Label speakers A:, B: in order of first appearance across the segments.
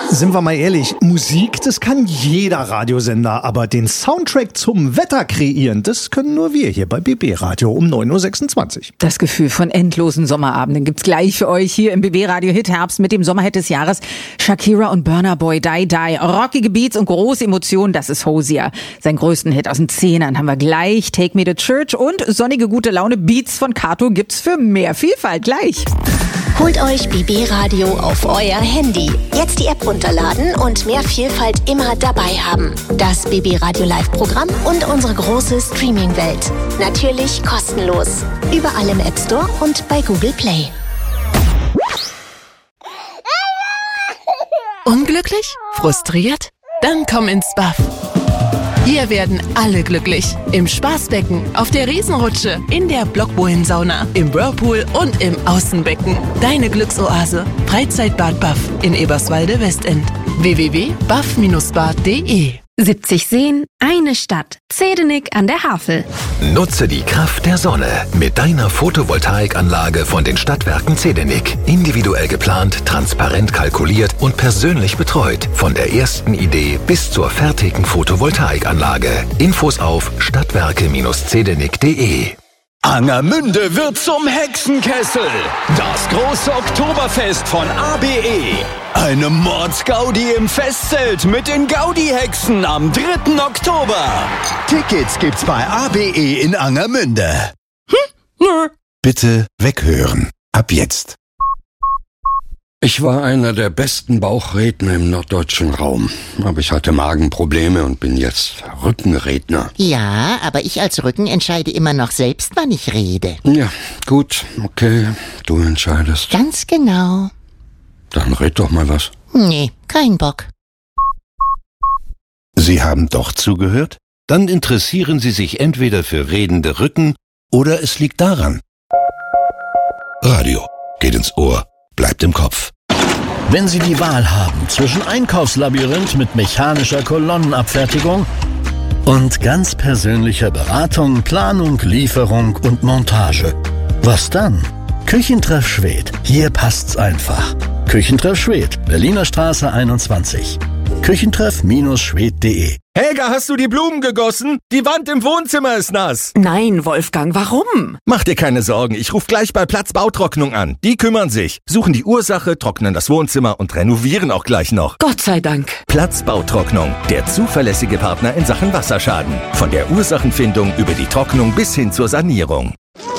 A: Sind wir mal ehrlich, Musik, das kann jeder Radiosender, aber den Soundtrack zum Wetter kreieren, das können nur wir hier bei BB Radio um 9.26 Uhr.
B: Das Gefühl von endlosen Sommerabenden gibt's gleich für euch hier im BB Radio Hit Herbst mit dem Sommerhit des Jahres. Shakira und Burna Boy, Die Die. Rockige Beats und große Emotionen, das ist Hosier. Seinen größten Hit aus den 10ern haben wir gleich. Take Me to Church und sonnige gute Laune Beats von Kato gibt's für mehr Vielfalt gleich.
C: Holt euch BB Radio auf euer Handy. Jetzt die App runterladen und mehr Vielfalt immer dabei haben. Das BB Radio Live-Programm und unsere große Streaming-Welt. Natürlich kostenlos. Überall im App Store und bei Google Play.
D: Unglücklich? Frustriert? Dann komm ins Buff. Hier werden alle glücklich. Im Spaßbecken, auf der Riesenrutsche, in der Blockbohlensauna, im Whirlpool und im Außenbecken. Deine Glücksoase. Freizeitbad Buff in Eberswalde Westend. www.buff-bad.de
E: 70 Seen, eine Stadt. Zedenik an der Havel.
F: Nutze die Kraft der Sonne mit deiner Photovoltaikanlage von den Stadtwerken Zedenik. Individuell geplant, transparent kalkuliert und persönlich betreut. Von der ersten Idee bis zur fertigen Photovoltaikanlage. Infos auf stadtwerke-zedenik.de.
G: Angermünde wird zum Hexenkessel. Das große Oktoberfest von ABE. Eine Mordsgaudi im Festzelt mit den Gaudi-Hexen am 3. Oktober.
H: Tickets gibt's bei ABE in Angermünde. Bitte weghören. Ab jetzt.
I: Ich war einer der besten Bauchredner im norddeutschen Raum. Aber ich hatte Magenprobleme und bin jetzt Rückenredner.
J: Ja, aber ich als Rücken entscheide immer noch selbst, wann ich rede.
I: Ja, gut, okay, du entscheidest.
J: Ganz genau.
I: Dann red doch mal was.
J: Nee, kein Bock.
H: Sie haben doch zugehört? Dann interessieren Sie sich entweder für redende Rücken oder es liegt daran. Radio geht ins Ohr, bleibt im Kopf.
K: Wenn Sie die Wahl haben zwischen Einkaufslabyrinth mit mechanischer Kolonnenabfertigung und ganz persönlicher Beratung, Planung, Lieferung und Montage, was dann? Küchentreff Schwedt. Hier passt's einfach. Küchentreff Schwedt, Berliner Straße 21. Küchentreff-schwedt.de.
G: Helga, hast du die Blumen gegossen? Die Wand im Wohnzimmer ist nass.
D: Nein, Wolfgang, warum?
G: Mach dir keine Sorgen, ich rufe gleich bei Platz Bautrocknung an. Die kümmern sich, suchen die Ursache, trocknen das Wohnzimmer und renovieren auch gleich noch.
D: Gott sei Dank.
G: Platz Bautrocknung, der zuverlässige Partner in Sachen Wasserschaden. Von der Ursachenfindung über die Trocknung bis hin zur Sanierung.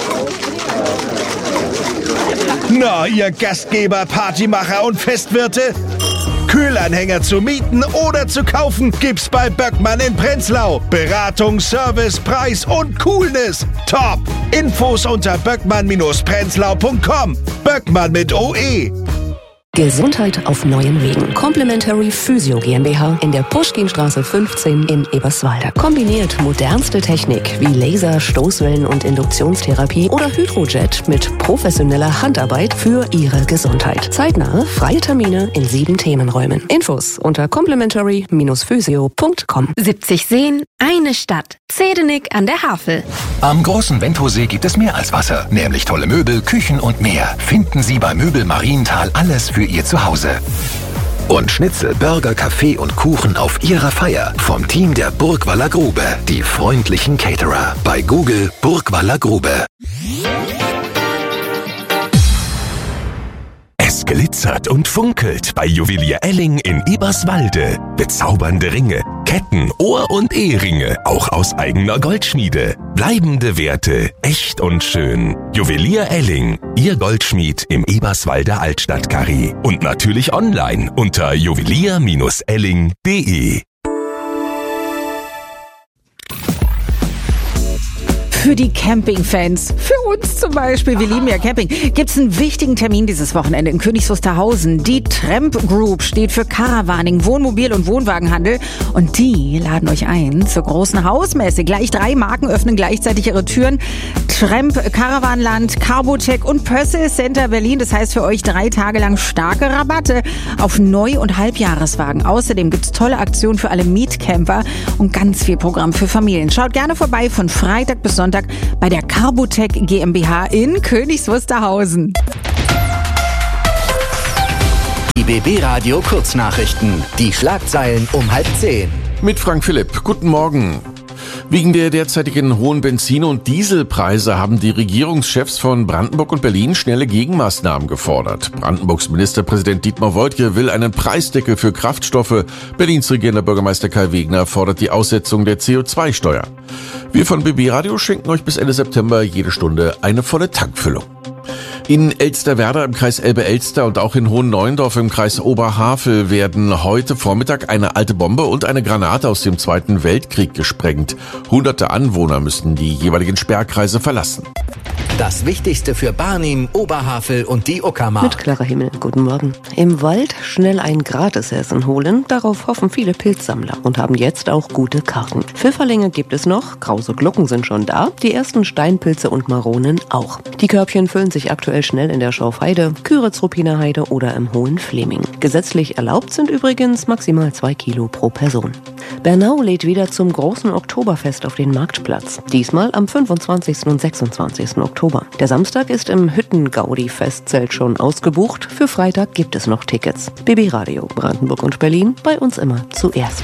L: Na, ihr Gastgeber, Partymacher und Festwirte? Kühlanhänger zu mieten oder zu kaufen gibt's bei Böckmann in Prenzlau. Beratung, Service, Preis und Coolness. Top! Infos unter böckmann-prenzlau.com. Böckmann mit OE.
M: Gesundheit auf neuen Wegen. Complementary Physio GmbH in der Puschkinstraße 15 in Eberswalde. Kombiniert modernste Technik wie Laser, Stoßwellen und Induktionstherapie oder Hydrojet mit professioneller Handarbeit für Ihre Gesundheit. Zeitnahe, freie Termine in 7 Themenräumen. Infos unter complementary-physio.com.
E: 70 Seen, eine Stadt. Zedenik an der Havel.
F: Am großen Ventosee gibt es mehr als Wasser, nämlich tolle Möbel, Küchen und mehr. Finden Sie bei Möbel Marienthal alles für Ihr Zuhause. Und Schnitzel, Burger, Kaffee und Kuchen auf Ihrer Feier vom Team der Burgwaller Grube. Die freundlichen Caterer. Bei Google Burgwaller Grube.
N: Es glitzert und funkelt bei Juwelier Elling in Eberswalde. Bezaubernde Ringe, Ketten, Ohr- und Eheringe, auch aus eigener Goldschmiede. Bleibende Werte, echt und schön. Juwelier Elling, Ihr Goldschmied im Eberswalder Altstadtkarree. Und natürlich online unter juwelier-elling.de.
B: Für die Campingfans, für uns zum Beispiel, wir lieben ja Camping, gibt es einen wichtigen Termin dieses Wochenende in Königs Wusterhausen. Die Tramp Group steht für Caravaning, Wohnmobil- und Wohnwagenhandel und die laden euch ein zur großen Hausmesse. Gleich 3 Marken öffnen gleichzeitig ihre Türen. Tramp, Caravanland, Carbotech und Pössl Center Berlin. Das heißt für euch 3 Tage lang starke Rabatte auf Neu- und Halbjahreswagen. Außerdem gibt es tolle Aktionen für alle Mietcamper und ganz viel Programm für Familien. Schaut gerne vorbei von Freitag bis Sonntag bei der Carbotech GmbH in Königs Wusterhausen.
O: BB Radio Kurznachrichten. Die Schlagzeilen um 9:30.
P: Mit Frank Philipp. Guten Morgen. Wegen der derzeitigen hohen Benzin- und Dieselpreise haben die Regierungschefs von Brandenburg und Berlin schnelle Gegenmaßnahmen gefordert. Brandenburgs Ministerpräsident Dietmar Woidke will einen Preisdeckel für Kraftstoffe. Berlins regierender Bürgermeister Kai Wegner fordert die Aussetzung der CO2-Steuer. Wir von BB Radio schenken euch bis Ende September jede Stunde eine volle Tankfüllung. In Elsterwerda im Kreis Elbe-Elster und auch in Hohenneuendorf im Kreis Oberhavel werden heute Vormittag eine alte Bombe und eine Granate aus dem Zweiten Weltkrieg gesprengt. Hunderte Anwohner müssen die jeweiligen Sperrkreise verlassen.
O: Das Wichtigste für Barnim, Oberhavel und die Uckermark.
M: Mit klarer Himmel, guten Morgen. Im Wald schnell ein Gratisessen holen, darauf hoffen viele Pilzsammler und haben jetzt auch gute Karten. Pfifferlinge gibt es noch, krause Glucken sind schon da, die ersten Steinpilze und Maronen auch. Die Körbchen füllen sich aktuell schnell in der Schaufheide, Küritz-Ruppiner Heide oder im Hohen Fleming. Gesetzlich erlaubt sind übrigens maximal 2 Kilo pro Person. Bernau lädt wieder zum großen Oktoberfest auf den Marktplatz. Diesmal am 25. und 26. Oktober. Der Samstag ist im Hütten-Gaudi-Festzelt schon ausgebucht. Für Freitag gibt es noch Tickets. BB Radio, Brandenburg und Berlin, bei uns immer zuerst.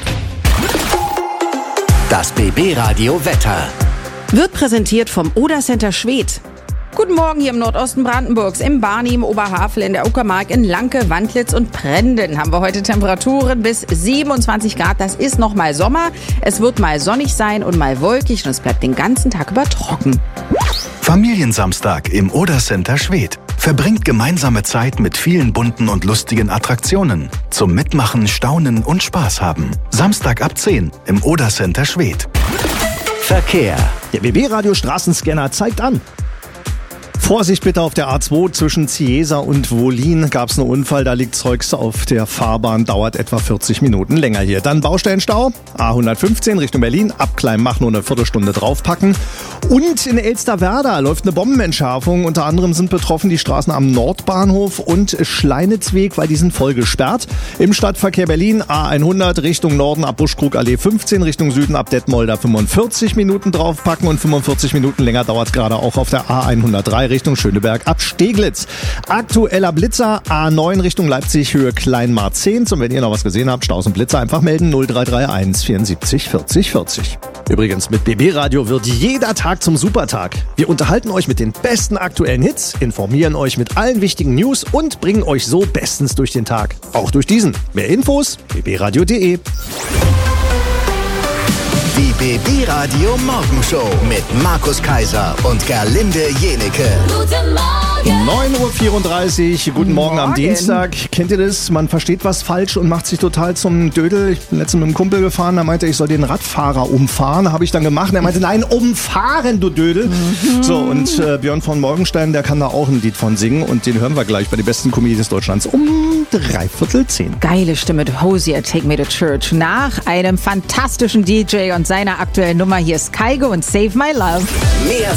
O: Das BB Radio Wetter
B: wird präsentiert vom Oder Center Schwedt. Guten Morgen hier im Nordosten Brandenburgs, im Barnim, Oberhavel, in der Uckermark, in Lanke, Wandlitz und Prenden haben wir heute Temperaturen bis 27 Grad. Das ist noch mal Sommer. Es wird mal sonnig sein und mal wolkig und es bleibt den ganzen Tag über trocken.
Q: Familiensamstag im Oder Center Schwedt. Verbringt gemeinsame Zeit mit vielen bunten und lustigen Attraktionen. Zum Mitmachen, Staunen und Spaß haben. Samstag ab 10 im Oder Center Schwedt.
O: Verkehr.
A: Der BB-Radio Straßenscanner zeigt an. Vorsicht bitte auf der A2 zwischen Ciesa und Wohlin gab es einen Unfall, da liegt Zeugs auf der Fahrbahn, dauert etwa 40 Minuten länger hier. Dann Baustellenstau, A115 Richtung Berlin, ab Kleinmach nur eine Viertelstunde draufpacken. Und in Elsterwerda läuft eine Bombenentschärfung, unter anderem sind betroffen die Straßen am Nordbahnhof und Schleinitzweg, weil die sind voll gesperrt. Im Stadtverkehr Berlin A100 Richtung Norden ab Buschkrug Allee 15, Richtung Süden ab Detmolder 45 Minuten draufpacken und 45 Minuten länger dauert gerade auch auf der A103 Richtung Schöneberg ab Steglitz. Aktueller Blitzer A9 Richtung Leipzig Höhe Kleinmarzehn. Und wenn ihr noch was gesehen habt, Staus und Blitzer einfach melden 0331 74 40 40. Übrigens, mit BB Radio wird jeder Tag zum Supertag. Wir unterhalten euch mit den besten aktuellen Hits, informieren euch mit allen wichtigen News und bringen euch so bestens durch den Tag. Auch durch diesen. Mehr Infos bbradio.de.
O: Die BB Radio Morgenshow mit Markus Kaiser und Gerlinde Jenecke.
A: Guten Morgen. 9.34 Uhr, guten Morgen am Dienstag. Kennt ihr das? Man versteht was falsch und macht sich total zum Dödel. Ich bin letztens mit einem Kumpel gefahren, da meinte er, ich soll den Radfahrer umfahren. Habe ich dann gemacht. Er meinte, nein, umfahren, du Dödel. So, und Björn von Morgenstern, der kann da auch ein Lied von singen. Und den hören wir gleich bei den besten Comedians Deutschlands um 9:45.
B: Geile Stimme, Hosier, Take Me to Church. Nach einem fantastischen DJ und seiner aktuellen Nummer, hier ist Kaigo und Save My Love.
O: Mehr